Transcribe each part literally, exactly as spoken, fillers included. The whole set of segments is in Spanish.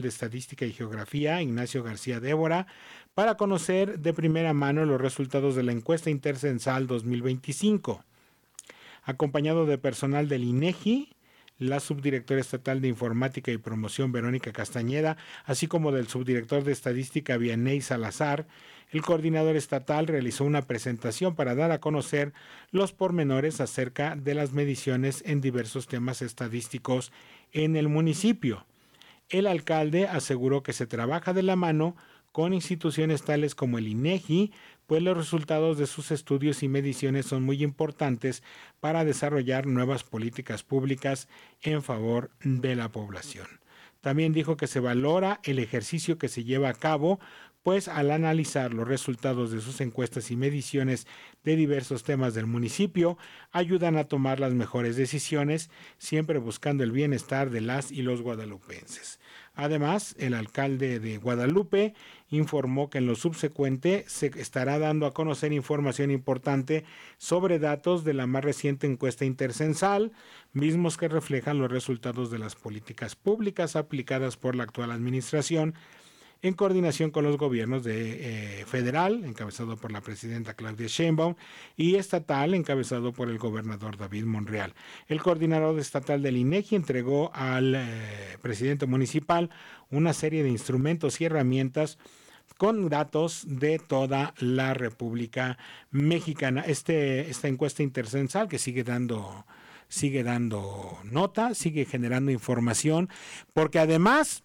de Estadística y Geografía, Ignacio García Débora, para conocer de primera mano los resultados de la encuesta intercensal dos mil veinticinco. Acompañado de personal del INEGI, la subdirectora estatal de Informática y Promoción Verónica Castañeda, así como del subdirector de Estadística Vianey Salazar, el coordinador estatal realizó una presentación para dar a conocer los pormenores acerca de las mediciones en diversos temas estadísticos en el municipio. El alcalde aseguró que se trabaja de la mano con instituciones tales como el INEGI, pues los resultados de sus estudios y mediciones son muy importantes para desarrollar nuevas políticas públicas en favor de la población. También dijo que se valora el ejercicio que se lleva a cabo, pues al analizar los resultados de sus encuestas y mediciones de diversos temas del municipio, ayudan a tomar las mejores decisiones, siempre buscando el bienestar de las y los guadalupenses. Además, el alcalde de Guadalupe informó que en lo subsecuente se estará dando a conocer información importante sobre datos de la más reciente encuesta intercensal, mismos que reflejan los resultados de las políticas públicas aplicadas por la actual administración, en coordinación con los gobiernos de eh, federal, encabezado por la presidenta Claudia Sheinbaum, y estatal, encabezado por el gobernador David Monreal. El coordinador estatal del INEGI entregó al eh, presidente municipal una serie de instrumentos y herramientas con datos de toda la República Mexicana. Este, esta encuesta intercensal que sigue dando, sigue dando nota, sigue generando información, porque además...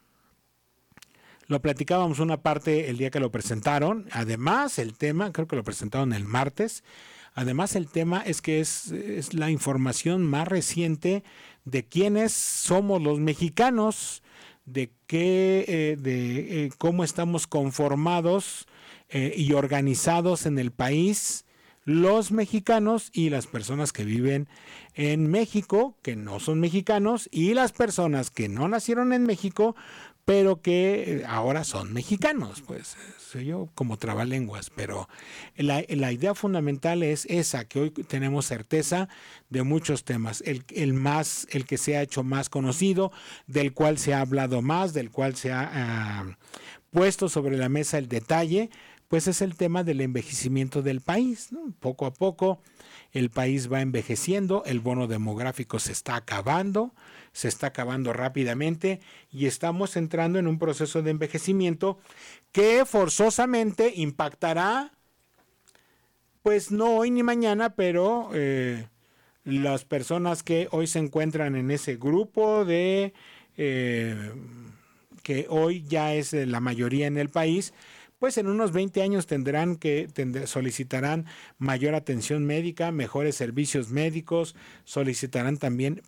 Lo platicábamos una parte el día que lo presentaron. Además, el tema, creo que lo presentaron el martes. Además, el tema es que es, es la información más reciente de quiénes somos los mexicanos, de qué, eh, de eh, cómo estamos conformados eh, y organizados en el país, los mexicanos y las personas que viven en México, que no son mexicanos, y las personas que no nacieron en México, pero que ahora son mexicanos. Pues soy yo como trabalenguas, pero la, la idea fundamental es esa, que hoy tenemos certeza de muchos temas, el, el más, el que se ha hecho más conocido, del cual se ha hablado más, del cual se ha uh, puesto sobre la mesa el detalle, pues es el tema del envejecimiento del país, ¿no? Poco a poco el país va envejeciendo, el bono demográfico se está acabando, se está acabando rápidamente y estamos entrando en un proceso de envejecimiento que forzosamente impactará, pues no hoy ni mañana, pero eh, las personas que hoy se encuentran en ese grupo de eh, que hoy ya es la mayoría en el país, pues en unos veinte años tendrán que tendrán, solicitarán mayor atención médica, mejores servicios médicos, solicitarán también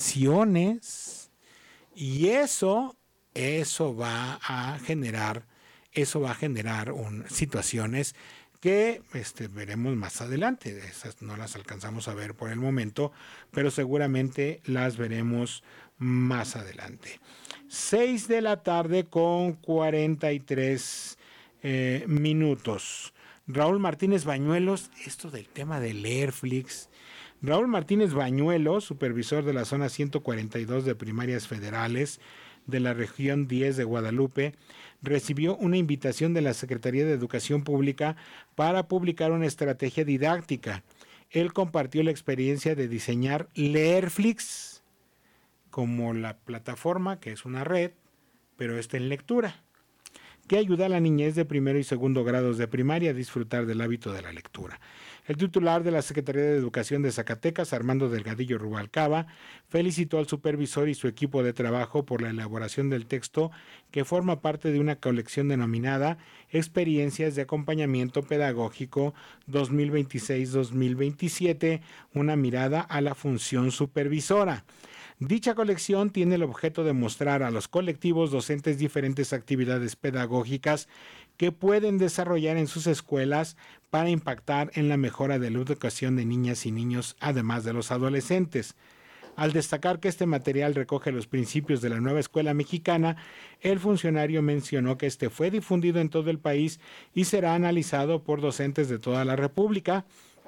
pensiones, y eso, eso va a generar, eso va a generar un, situaciones que este, veremos más adelante. Esas no las alcanzamos a ver por el momento, pero seguramente las veremos más adelante. seis de la tarde con cuarenta y tres Eh, minutos. Raúl Martínez Bañuelos, esto del tema del Airflix. Raúl Martínez Bañuelos, supervisor de la zona ciento cuarenta y dos de primarias federales de la región diez de Guadalupe, recibió una invitación de la Secretaría de Educación Pública para publicar una estrategia didáctica. Él compartió la experiencia de diseñar Leerflix como la plataforma, que es una red, pero está en lectura, que ayuda a la niñez de primero y segundo grados de primaria a disfrutar del hábito de la lectura. El titular de la Secretaría de Educación de Zacatecas, Armando Delgadillo Rubalcaba, felicitó al supervisor y su equipo de trabajo por la elaboración del texto, que forma parte de una colección denominada Experiencias de Acompañamiento Pedagógico dos mil veintiséis dos mil veintisiete, una mirada a la función supervisora. Dicha colección tiene el objeto de mostrar a los colectivos docentes diferentes actividades pedagógicas que pueden desarrollar en sus escuelas para impactar en la mejora de la educación de niñas y niños, además de los adolescentes. Al destacar que este material recoge los principios de la nueva escuela mexicana, el funcionario mencionó que este fue difundido en todo el país y será analizado por docentes de toda la República.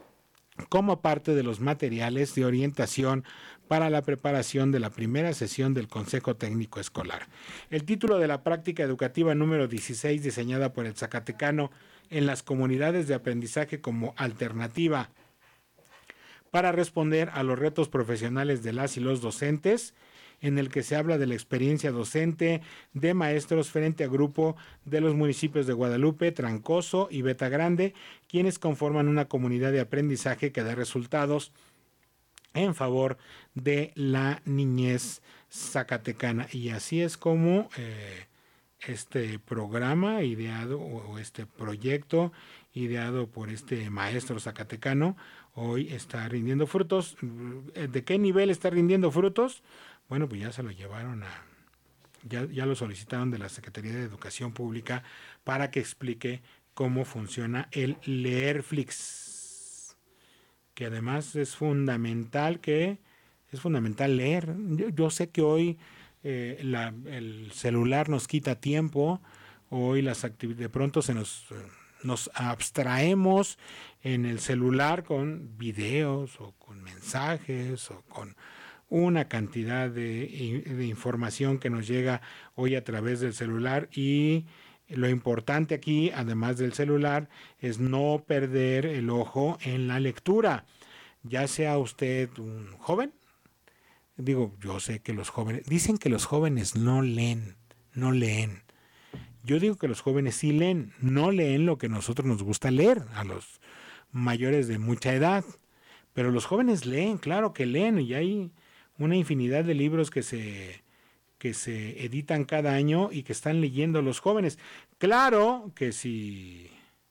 como parte de los materiales de orientación para la preparación de la primera sesión del Consejo Técnico Escolar. El título de la práctica educativa número dieciséis, diseñada por el Zacatecano en las comunidades de aprendizaje como alternativa para responder a los retos profesionales de las y los docentes, en el que se habla de la experiencia docente de maestros frente a grupo de los municipios de Guadalupe, Trancoso y Beta Grande, quienes conforman una comunidad de aprendizaje que da resultados en favor de la niñez zacatecana. Y así es como eh, este programa ideado o este proyecto ideado por este maestro zacatecano hoy está rindiendo frutos. ¿De qué nivel está rindiendo frutos? Bueno, pues ya se lo llevaron a, ya, ya lo solicitaron de la Secretaría de Educación Pública para que explique cómo funciona el Leerflix, que además es fundamental que, es fundamental leer. Yo, yo sé que hoy eh, la, el celular nos quita tiempo, hoy las actividades, de pronto se nos, nos abstraemos en el celular con videos o con mensajes o con una cantidad de, de información que nos llega hoy a través del celular, y lo importante aquí, además del celular, es no perder el ojo en la lectura. Ya sea usted un joven, digo, yo sé que los jóvenes, dicen que los jóvenes no leen, no leen. Yo digo que los jóvenes sí leen, no leen lo que a nosotros nos gusta leer, a los mayores de mucha edad. Pero los jóvenes leen, claro que leen, y hay una infinidad de libros que se, que se editan cada año y que están leyendo los jóvenes. Claro que si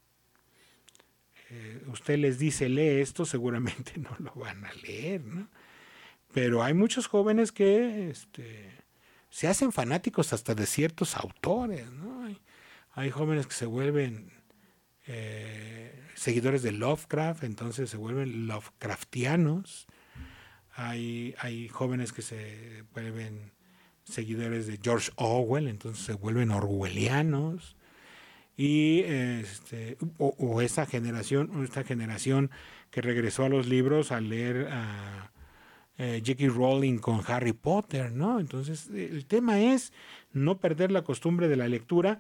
eh, usted les dice lee esto, seguramente no lo van a leer, ¿no? Pero hay muchos jóvenes que este, se hacen fanáticos hasta de ciertos autores, ¿no? Hay, hay jóvenes que se vuelven eh, seguidores de Lovecraft, entonces se vuelven Lovecraftianos. Hay, hay jóvenes que se vuelven seguidores de George Orwell, entonces se vuelven orwellianos. Y este, o, o esa generación, esta generación que regresó a los libros a leer a eh, J K Rowling con Harry Potter, ¿no? Entonces el tema es no perder la costumbre de la lectura.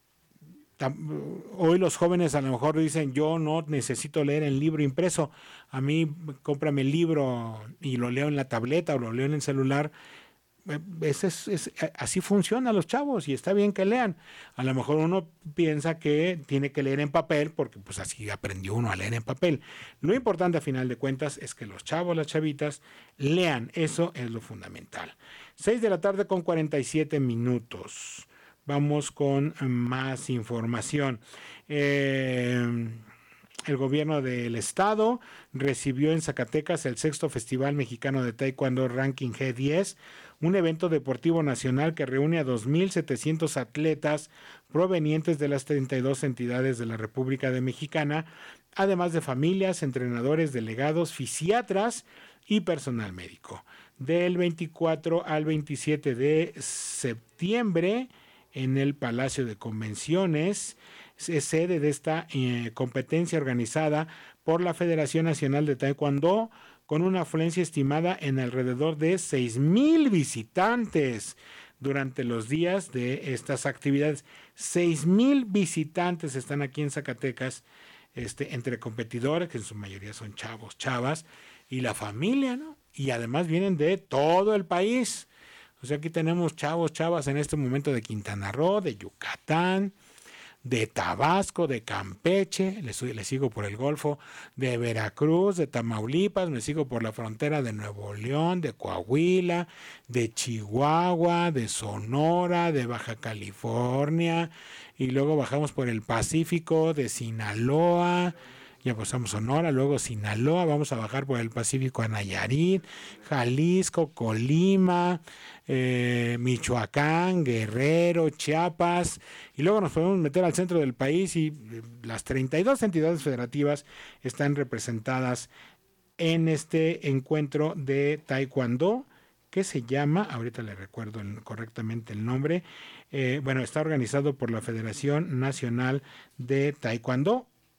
Hoy los jóvenes a lo mejor dicen, yo no necesito leer el libro impreso, a mí cómprame el libro y lo leo en la tableta o lo leo en el celular. Es, es, es, así funcionan los chavos y está bien que lean. A lo mejor uno piensa que tiene que leer en papel porque pues así aprendió uno a leer en papel. Lo importante a final de cuentas es que los chavos, las chavitas lean, eso es lo fundamental. seis de la tarde con cuarenta y siete minutos. Vamos con más información. Eh, el gobierno del estado recibió en Zacatecas el sexto Festival Mexicano de Taekwondo Ranking G diez, un evento deportivo nacional que reúne a dos mil setecientos atletas provenientes de las treinta y dos entidades de la República de Mexicana, además de familias, entrenadores, delegados, fisiatras y personal médico. Del veinticuatro al veintisiete de septiembre, en el Palacio de Convenciones, es sede de esta eh, competencia organizada por la Federación Nacional de Taekwondo, con una afluencia estimada en alrededor de seis mil visitantes durante los días de estas actividades. seis mil visitantes están aquí en Zacatecas, este, entre competidores, que en su mayoría son chavos, chavas, y la familia, ¿no? Y además vienen de todo el país. O sea, aquí tenemos chavos, chavas en este momento de Quintana Roo, de Yucatán, de Tabasco, de Campeche, les, les sigo por el Golfo, de Veracruz, de Tamaulipas, me sigo por la frontera de Nuevo León, de Coahuila, de Chihuahua, de Sonora, de Baja California, y luego bajamos por el Pacífico, de Sinaloa, ya pasamos Sonora, luego Sinaloa, vamos a bajar por el Pacífico a Nayarit, Jalisco, Colima, eh, Michoacán, Guerrero, Chiapas, y luego nos podemos meter al centro del país y eh, las treinta y dos entidades federativas están representadas en este encuentro de Taekwondo, que se llama, ahorita le recuerdo el, correctamente el nombre, eh, bueno, está organizado por la Federación Nacional de Taekwondo,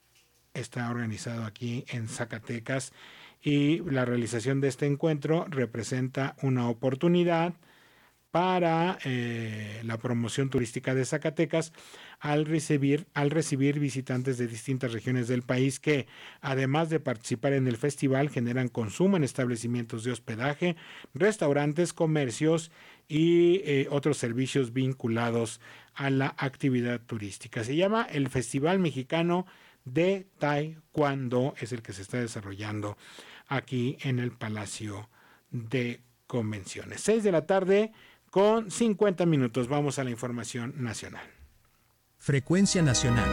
está organizado aquí en Zacatecas y la realización de este encuentro representa una oportunidad para eh, la promoción turística de Zacatecas al recibir, al recibir visitantes de distintas regiones del país que, además de participar en el festival, generan consumo en establecimientos de hospedaje, restaurantes, comercios y eh, otros servicios vinculados a la actividad turística. Se llama el Festival Mexicano de Taekwondo, es el que se está desarrollando aquí en el Palacio de Convenciones. seis de la tarde con cincuenta minutos. Vamos a la información nacional. Frecuencia nacional.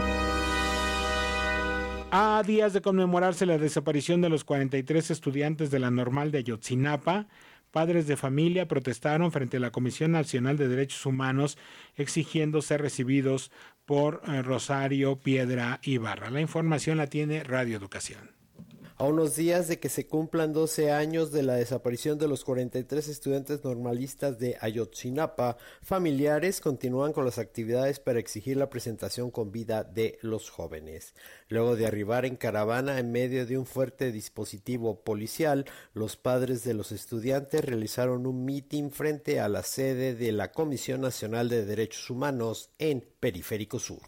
A días de conmemorarse la desaparición de los cuarenta y tres estudiantes de la Normal de Ayotzinapa, padres de familia protestaron frente a la Comisión Nacional de Derechos Humanos exigiendo ser recibidos por eh, Rosario Piedra Ibarra. La información la tiene Radio Educación. A unos días de que se cumplan doce años de la desaparición de los cuarenta y tres estudiantes normalistas de Ayotzinapa, familiares continúan con las actividades para exigir la presentación con vida de los jóvenes. Luego de arribar en caravana en medio de un fuerte dispositivo policial, los padres de los estudiantes realizaron un mitin frente a la sede de la Comisión Nacional de Derechos Humanos en Periférico Sur.